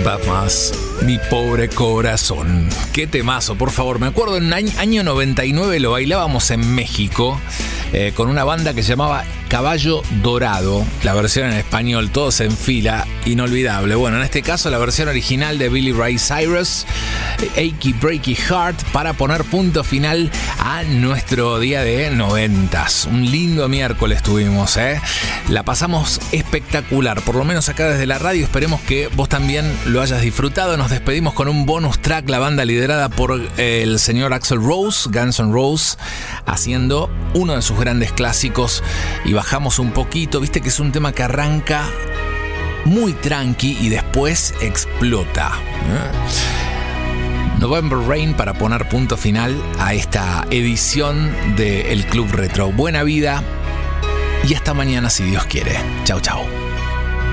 importa más, mi pobre corazón. Qué temazo, por favor. Me acuerdo en el año 99 lo bailábamos en México con una banda que se llamaba Caballo Dorado. La versión en español, todos en fila, inolvidable. Bueno, en este caso la versión original de Billy Ray Cyrus, Achy Breaky Heart, para poner punto final a nuestro día de 90s. Un lindo miércoles tuvimos, La pasamos espectacular, por lo menos acá desde la radio. Esperemos que vos también lo hayas disfrutado. Nos despedimos con un bonus track, la banda liderada por el señor Axl Rose, Guns N' Roses, haciendo uno de sus grandes clásicos, y bajamos un poquito. Viste que es un tema que arranca muy tranqui y después explota. November Rain, para poner punto final a esta edición de El Club Retro. Buena vida y hasta mañana si Dios quiere. Chau, chau.